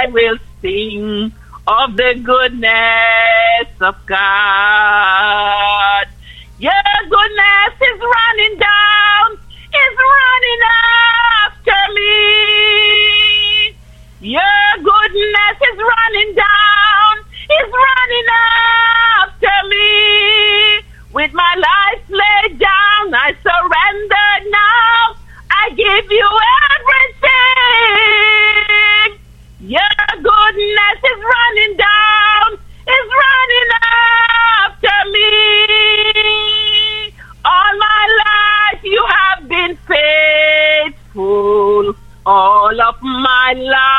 I will sing of the goodness of God. Your goodness is running down, is running after me. Your goodness is running down, is running after me. With my life laid down, I surrender now. I give you everything. Your goodness is running down, is running after me. All my life you have been faithful. All of my life